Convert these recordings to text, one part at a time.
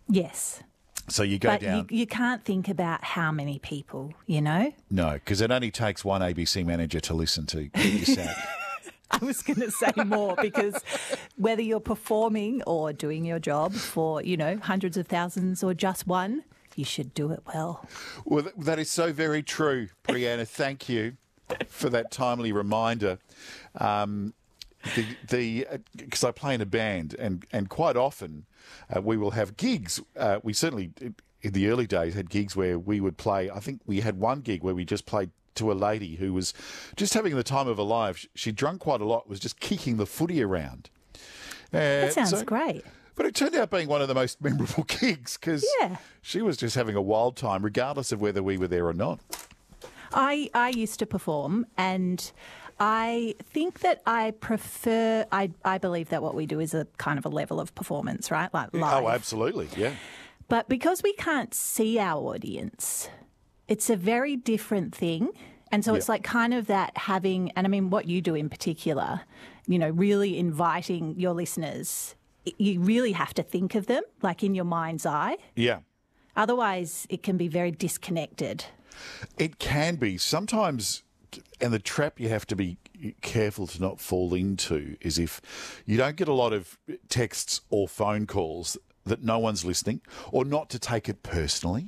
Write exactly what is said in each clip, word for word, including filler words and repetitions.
Yes. So you go but down. You, you can't think about how many people, you know? No, because it only takes one A B C manager to listen to your sound. I was going to say more because whether you're performing or doing your job for, you know, hundreds of thousands or just one, you should do it well. Well, th- that is so very true, Brianna. Thank you for that timely reminder. Um, the because uh, I play in a band, and and quite often uh, we will have gigs. Uh, we certainly in the early days had gigs where we would play. I think we had one gig where we just played to a lady who was just having the time of her life. She drunk quite a lot, was just kicking the footy around. Uh, that sounds so, great. But it turned out being one of the most memorable gigs because yeah. she was just having a wild time, regardless of whether we were there or not. I, I used to perform, and I think that I prefer, I, I believe that what we do is a kind of a level of performance, right? Like live. Oh, absolutely, yeah. But because we can't see our audience, it's a very different thing. And so yep. it's like kind of that having, and I mean, what you do in particular, you know, really inviting your listeners. You really have to think of them, like in your mind's eye. Yeah. Otherwise, it can be very disconnected. It can be. Sometimes, and the trap you have to be careful to not fall into is if you don't get a lot of texts or phone calls that no one's listening, or not to take it personally.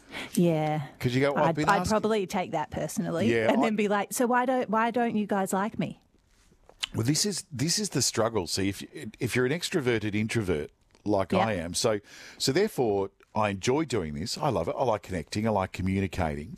Yeah, because you go. Oh, I've I'd, been I'd asking... probably take that personally, yeah, and I... then be like, "So why don't why don't you guys like me?" Well, this is this is the struggle. See, if if you're an extroverted introvert like yep. I am, so so therefore I enjoy doing this. I love it. I like connecting. I like communicating.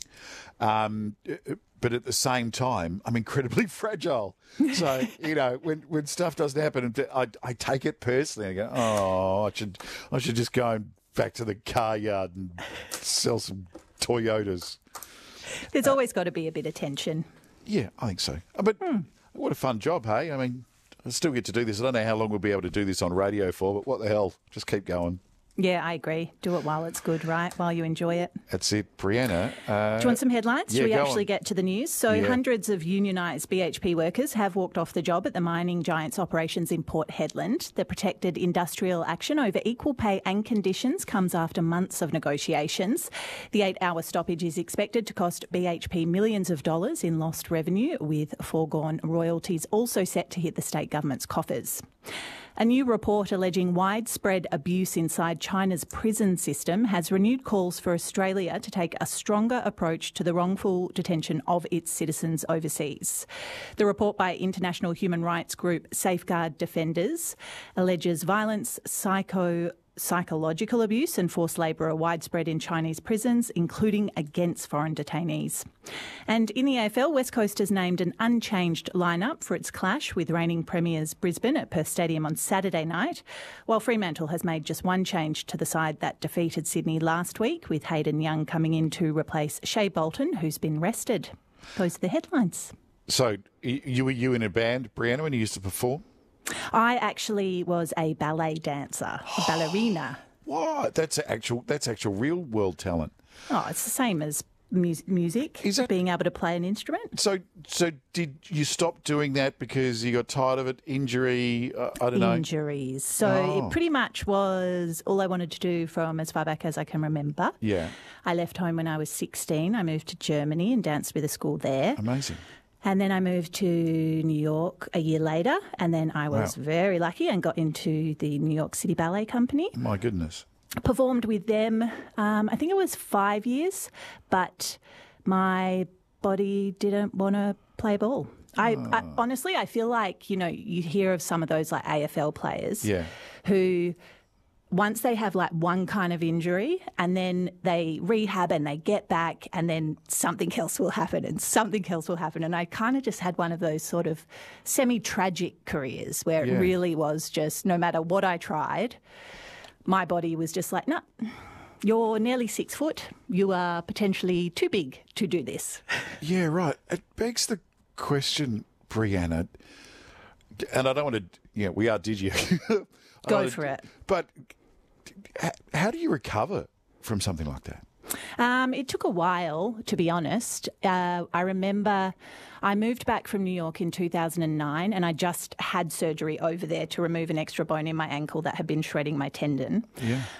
Um, but at the same time, I'm incredibly fragile. So you know, when when stuff doesn't happen, I I take it personally. I go, oh, I should I should just go back to the car yard and sell some Toyotas. There's uh, always got to be a bit of tension. Yeah, I think so. But hmm. what a fun job, hey? I mean, I still get to do this. I don't know how long we'll be able to do this on radio for, but what the hell? Just keep going. Yeah, I agree. Do it while it's good, right? While you enjoy it. That's it. Brianna. Uh, Do you want some headlines? Yeah, Should we go actually on. get to the news? So yeah. hundreds of unionised B H P workers have walked off the job at the mining giant's operations in Port Hedland. The protected industrial action over equal pay and conditions comes after months of negotiations. The eight-hour stoppage is expected to cost B H P millions of dollars in lost revenue, with foregone royalties also set to hit the state government's coffers. A new report alleging widespread abuse inside China's prison system has renewed calls for Australia to take a stronger approach to the wrongful detention of its citizens overseas. The report by international human rights group Safeguard Defenders alleges violence, psycho psychological abuse and forced labour are widespread in Chinese prisons, including against foreign detainees. And in the A F L, West Coast has named an unchanged lineup for its clash with reigning premiers Brisbane at Perth Stadium on Saturday night, while Fremantle has made just one change to the side that defeated Sydney last week, with Hayden Young coming in to replace Shea Bolton, who's been rested. Those are the headlines. So you were you in a band, Brianna, when you used to perform? I actually was a ballet dancer, a ballerina. What? That's actual. That's actual real world talent. Oh, it's the same as mu- music. Is that being able to play an instrument? So, so did you stop doing that because you got tired of it? Injury? Uh, I don't know. Injuries. So oh. it pretty much was all I wanted to do from as far back as I can remember. Yeah. I left home when I was sixteen. I moved to Germany and danced with a school there. Amazing. And then I moved to New York a year later, and then I was wow. very lucky and got into the New York City Ballet Company. My goodness. Performed with them, um, I think it was five years, but my body didn't want to play ball. I, oh. I honestly, I feel like, you know, you hear of some of those like A F L players yeah. who once they have like one kind of injury and then they rehab and they get back and then something else will happen and something else will happen. And I kind of just had one of those sort of semi-tragic careers where yeah. it really was just no matter what I tried, my body was just like, no, you're nearly six foot. You are potentially too big to do this. Yeah, right. It begs the question, Brianna, and I don't want to, you know, we are Digi. Go for it. But how do you recover from something like that? Um, it took a while, to be honest. Uh, I remember I moved back from New York in two thousand nine and I just had surgery over there to remove an extra bone in my ankle that had been shredding my tendon. Yeah.